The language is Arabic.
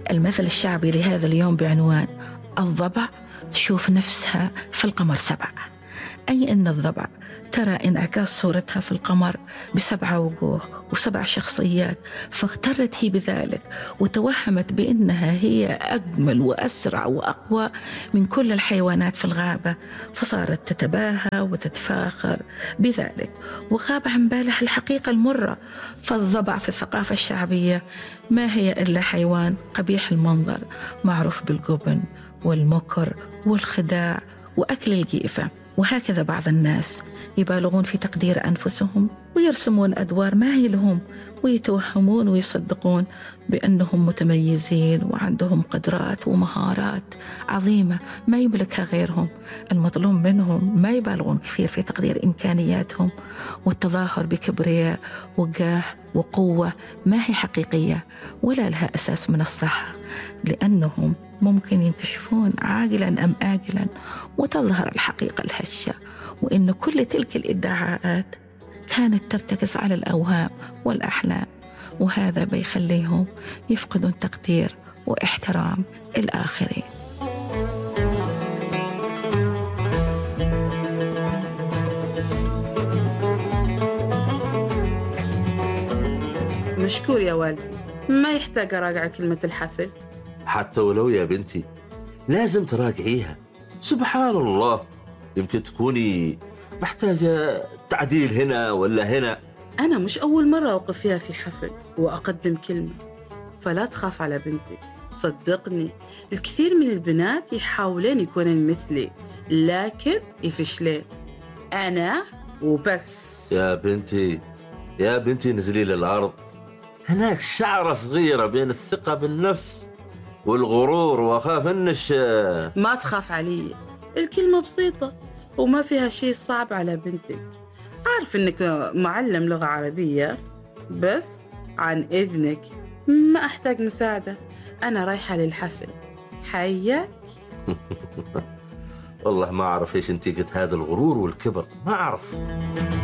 المثل الشعبي لهذا اليوم بعنوان الضبع تشوف نفسها في القمر 7، أي أن الضبع ترى انعكاس صورتها في القمر ب7 وجوه و7 شخصيات، فاغترت هي بذلك وتوهمت بأنها هي أجمل وأسرع وأقوى من كل الحيوانات في الغابة، فصارت تتباهى وتتفاخر بذلك وغاب عن بالها الحقيقة المرة. فالضبع في الثقافة الشعبية ما هي إلا حيوان قبيح المنظر، معروف بالجبن والمكر والخداع وأكل الجيفة. وهكذا بعض الناس يبالغون في تقدير أنفسهم ويرسمون أدوار ما هي لهم، ويتوهمون ويصدقون بأنهم متميزين وعندهم قدرات ومهارات عظيمة ما يملكها غيرهم. المطلوب منهم ما يبالغون كثير في تقدير إمكانياتهم، والتظاهر بكبرياء وجاه وقوة ما هي حقيقية ولا لها أساس من الصحة، لأنهم ممكن ينكشفون عاجلا أم آجلا وتظهر الحقيقة الهشة، وإن كل تلك الادعاءات كانت ترتكز على الأوهام والأحلام، وهذا بيخليهم يفقدون تقدير واحترام الآخرين. مشكور يا والدي، ما يحتاج أراجع كلمة الحفل. حتى ولو يا بنتي لازم تراجعيها. سبحان الله، يمكن تكوني محتاجة تعديل هنا ولا هنا. أنا مش أول مرة أوقف فيها في حفل وأقدم كلمة، فلا تخاف على بنتي. صدقني الكثير من البنات يحاولين يكونين مثلي لكن يفشلين، أنا وبس. يا بنتي نزلي للأرض، هناك شعرة صغيرة بين الثقة بالنفس والغرور، وأخاف إنش. ما تخاف علي، الكلمة بسيطة وما فيها شيء صعب على بنتك. عارف إنك معلم لغة عربية، بس عن إذنك ما أحتاج مساعدة، أنا رايحة للحفل. حياك. والله ما أعرف إيش نتيجة هذا الغرور والكبر، ما أعرف.